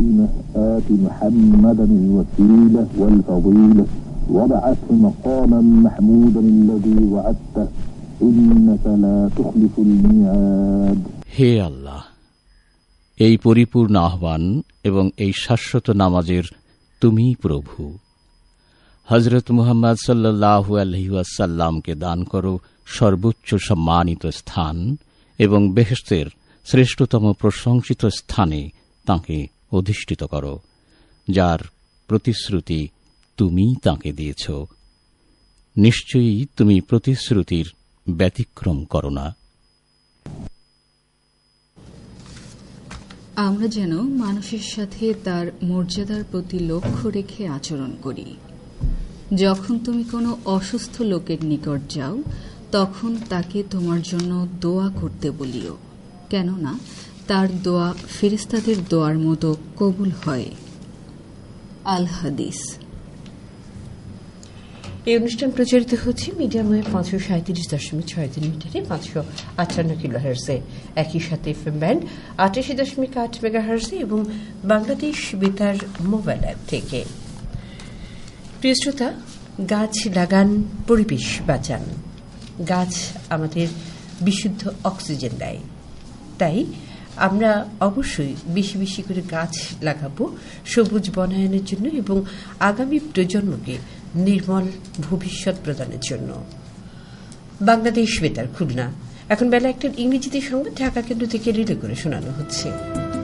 آت محمدا الوسيلة والفضيلة وابعثه مقاما محمودا الذي وعدته إنك لا تخلف الميعاد. হে আল্লাহ, এই পরিপূর্ণ আহ্বান এবং এই শাশ্বত নামাজের তুমি প্রভু। হযরত মুহাম্মদ সাল্লাল্লাহু আলাইহি ওয়াসাল্লামকে দান করো সর্বোচ্চ সম্মানিত স্থান এবং বেহেশতের শ্রেষ্ঠতম প্রশংসিত স্থানে তাঁকে অধিষ্ঠিত করো, যার প্রতিশ্রুতি তুমি তাঁকে দিয়েছ। নিশ্চয়ই তুমি প্রতিশ্রুতির ব্যতিক্রম করো না। আমরা যেন মানুষের সাথে তার মর্যাদার প্রতি লক্ষ্য রেখে আচরণ করি। যখন তুমি কোনো অসুস্থ লোকের নিকট যাও, তখন তাকে তোমার জন্য দোয়া করতে বলিও, কেননা তার দোয়া ফেরেশতাদের দোয়ার মতো কবুল হয়। আল হাদিস। এই অনুষ্ঠান প্রচারিত হচ্ছে মিডিয়াম ওয়েভ 537.63 মিটারে 558 কিলোহার্টজে, একই সাথে এফএম ব্যান্ড 88.8 মেগাহার্টজে এবং বাংলাদেশ বেতার মোবাইল অ্যাপ থেকে। প্রিয় শ্রোতা, গাছ লাগান, পরিবেশ বাঁচান। গাছ আমাদের বিশুদ্ধ অক্সিজেন দেয়, তাই আমরা অবশ্যই বেশি বেশি করে গাছ লাগাবো সবুজ বনায়নের জন্য এবং আগামী প্রজন্মকে নির্মল ভবিষ্যৎ প্রদানের জন্য। বাংলাদেশ বেতার খুলনা। এখন বেলা 1টার ইংরেজিতে সংবাদ ঢাকা কেন্দ্র থেকে রিলে করে শোনানো হচ্ছে।